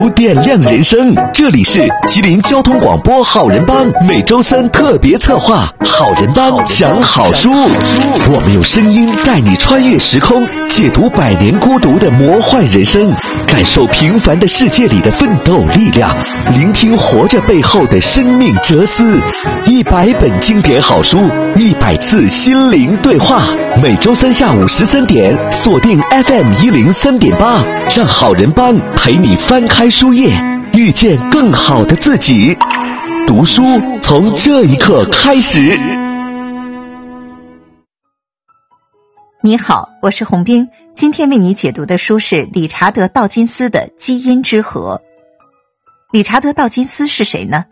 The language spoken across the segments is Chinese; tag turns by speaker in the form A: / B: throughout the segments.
A: 点亮人生，这里是吉林交通广播好人帮每周三特别策划好人帮讲好书，我们用声音带你穿越时空，解读百年孤独的魔幻人生，感受平凡的世界里的奋斗力量，聆听活着背后的生命哲思。100本经典好书，100次心灵对话，每周三下午13点锁定 FM103.8，让好人帮陪你翻开书页，遇见更好的自己。读书从这一刻开始。
B: 你好，我是洪冰，今天为你解读的书是理查德·道金斯的《基因之河》。理查德·道金斯是谁呢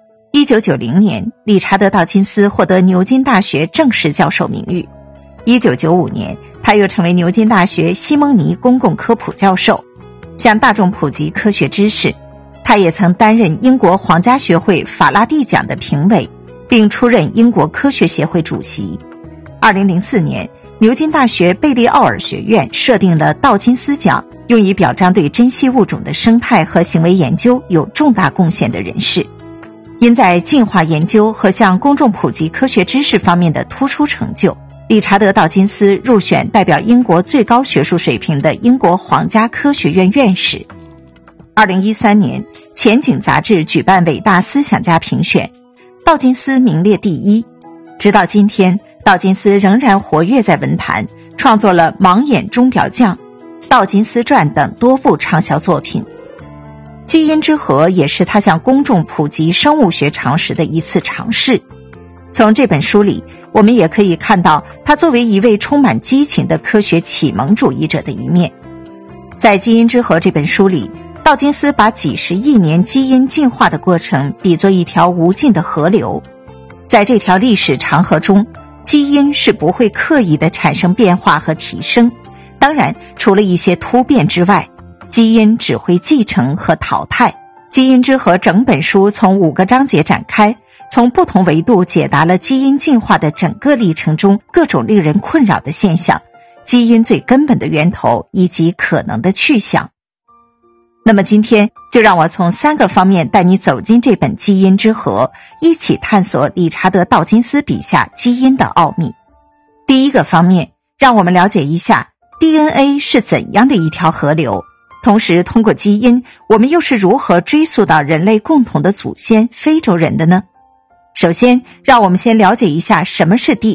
B: ？1990年，理查德·道金斯获得牛津大学正式教授名誉。1995年，他又成为牛津大学西蒙尼公共科普教授，向大众普及科学知识。他也曾担任英国皇家学会法拉第奖的评委，并出任英国科学协会主席。2004年，牛津大学贝利奥尔学院设定了道金斯奖，用以表彰对珍稀物种的生态和行为研究有重大贡献的人士。因在进化研究和向公众普及科学知识方面的突出成就，理查德·道金斯入选代表英国最高学术水平的英国皇家科学院院士。2013年，前景杂志举办伟大思想家评选，道金斯名列第一。直到今天，道金斯仍然活跃在文坛，创作了《盲眼钟表匠》、《道金斯传》等多部畅销作品。基因之河也是他向公众普及生物学常识的一次尝试。从这本书里，我们也可以看到他作为一位充满激情的科学启蒙主义者的一面。在《基因之河》这本书里，道金斯把几十亿年基因进化的过程比作一条无尽的河流。在这条历史长河中，基因是不会刻意地产生变化和提升，当然除了一些突变之外，基因只会继承和淘汰。基因之河整本书从5个章节展开，从不同维度解答了基因进化的整个历程中各种令人困扰的现象，基因最根本的源头以及可能的去向。那么今天就让我从3个方面带你走进这本基因之河，一起探索理查德·道金斯笔下基因的奥秘。第一个方面，让我们了解一下 DNA 是怎样的一条河流，同时通过基因，我们又是如何追溯到人类共同的祖先非洲人的呢？首先，让我们先了解一下什么是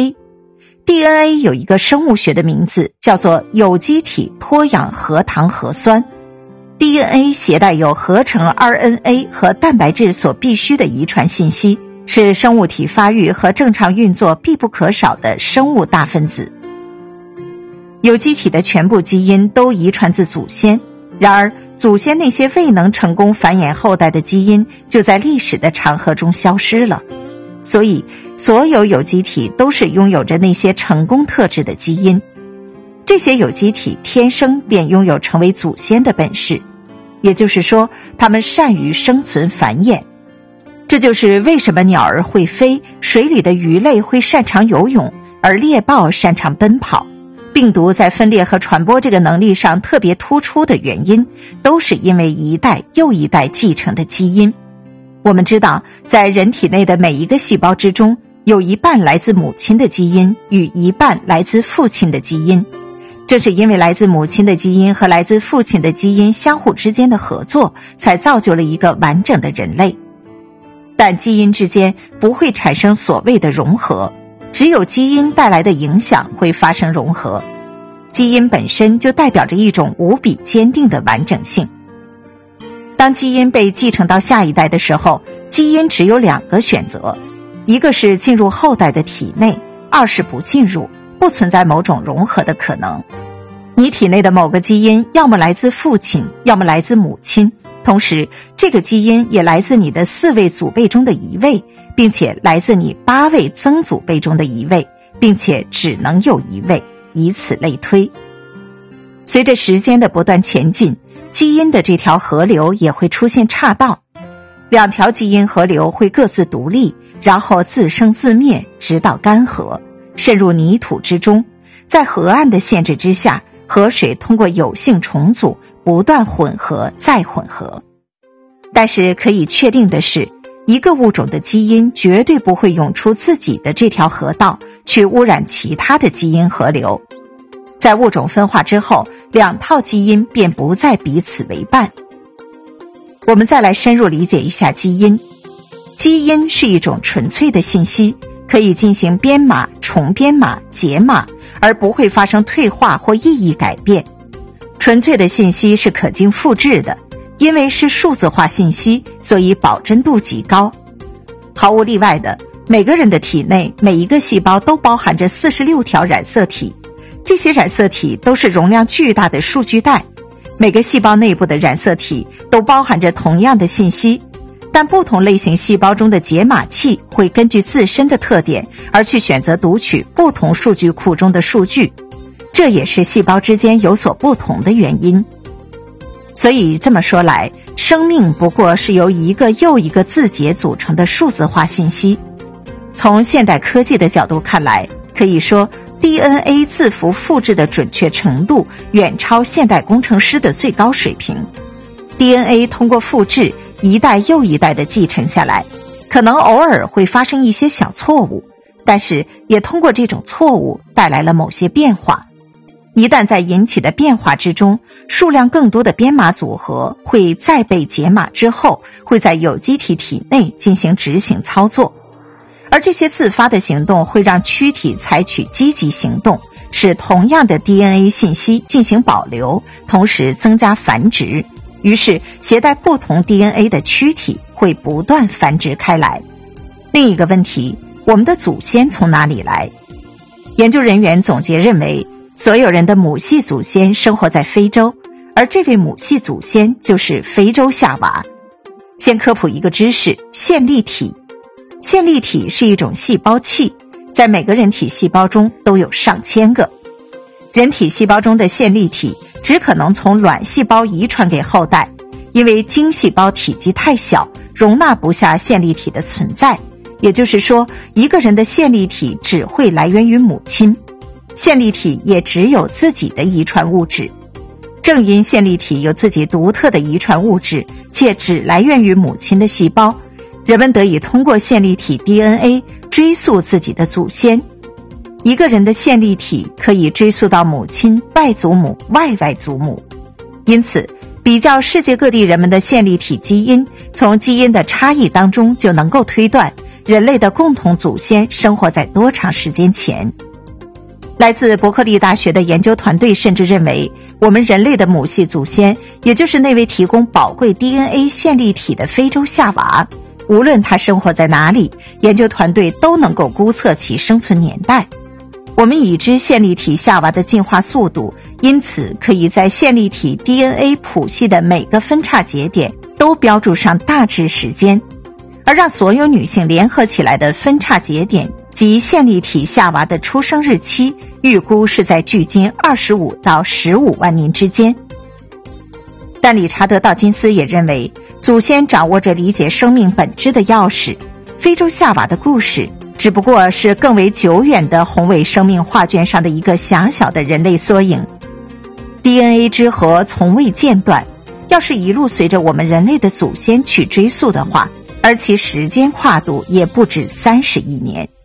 B: DNA。DNA 有一个生物学的名字，叫做有机体脱氧核糖核酸。DNA 携带有合成 RNA 和蛋白质所必需的遗传信息，是生物体发育和正常运作必不可少的生物大分子。有机体的全部基因都遗传自祖先，然而祖先那些未能成功繁衍后代的基因就在历史的长河中消失了。所以所有有机体都是拥有着那些成功特质的基因，这些有机体天生便拥有成为祖先的本事，也就是说它们善于生存繁衍。这就是为什么鸟儿会飞，水里的鱼类会擅长游泳，而猎豹擅长奔跑，病毒在分裂和传播这个能力上特别突出的原因，都是因为一代又一代继承的基因。我们知道，在人体内的每一个细胞之中，有一半来自母亲的基因与一半来自父亲的基因。正是因为来自母亲的基因和来自父亲的基因相互之间的合作，才造就了一个完整的人类。但基因之间不会产生所谓的融合，只有基因带来的影响会发生融合。基因本身就代表着一种无比坚定的完整性。当基因被继承到下一代的时候，基因只有2个选择，一个是进入后代的体内，二是不进入，不存在某种融合的可能。你体内的某个基因要么来自父亲，要么来自母亲，同时这个基因也来自你的4位祖辈中的1位，并且来自你8位曾祖辈中的1位，并且只能有1位，以此类推。随着时间的不断前进，基因的这条河流也会出现岔道，2条基因河流会各自独立，然后自生自灭，直到干涸，渗入泥土之中。在河岸的限制之下， 河水通过有性重组不断混合再混合。但是可以确定的是，一个物种的基因绝对不会涌出自己的这条河道去污染其他的基因河流。在物种分化之后，两套基因便不再彼此为伴。我们再来深入理解一下基因。基因是一种纯粹的信息，可以进行编码、重编码、解码，而不会发生退化或意义改变。纯粹的信息是可经复制的，因为是数字化信息，所以保真度极高。毫无例外的，每个人的体内每一个细胞都包含着46条染色体，这些染色体都是容量巨大的数据带，每个细胞内部的染色体都包含着同样的信息，但不同类型细胞中的解码器会根据自身的特点而去选择读取不同数据库中的数据，这也是细胞之间有所不同的原因。所以这么说来，生命不过是由一个又一个字节组成的数字化信息。从现代科技的角度看来，可以说 DNA 字符复制的准确程度远超现代工程师的最高水平。DNA 通过复制一代又一代的继承下来，可能偶尔会发生一些小错误，但是也通过这种错误带来了某些变化。一旦在引起的变化之中，数量更多的编码组合会再被解码之后，会在有机体体内进行执行操作，而这些自发的行动会让躯体采取积极行动，使同样的 DNA 信息进行保留，同时增加繁殖。于是携带不同 DNA 的躯体会不断繁殖开来。另一个问题，我们的祖先从哪里来？研究人员总结认为，所有人的母系祖先生活在非洲，而这位母系祖先就是非洲夏娃。先科普一个知识，线粒体。线粒体是一种细胞器，在每个人体细胞中都有上千个。人体细胞中的线粒体只可能从卵细胞遗传给后代，因为精细胞体积太小，容纳不下线粒体的存在。也就是说，一个人的线粒体只会来源于母亲，线粒体也只有自己的遗传物质。正因线粒体有自己独特的遗传物质，且只来源于母亲的细胞，人们得以通过线粒体 DNA 追溯自己的祖先。一个人的线粒体可以追溯到母亲、外祖母、外外祖母。因此，比较世界各地人们的线粒体基因，从基因的差异当中就能够推断人类的共同祖先生活在多长时间前。来自伯克利大学的研究团队甚至认为，我们人类的母系祖先，也就是那位提供宝贵 DNA 线粒体的非洲夏娃，无论他生活在哪里，研究团队都能够估测其生存年代。我们已知线粒体夏娃的进化速度，因此可以在线粒体 DNA 谱系的每个分叉节点都标注上大致时间，而让所有女性联合起来的分叉节点及线粒体夏娃的出生日期，预估是在距今25到15万年之间。但理查德·道金斯也认为，祖先掌握着理解生命本质的钥匙，非洲夏娃的故事只不过是更为久远的宏伟生命画卷上的一个狭小的人类缩影。DNA 之河从未间断，要是一路随着我们人类的祖先去追溯的话，而其时间跨度也不止30亿年。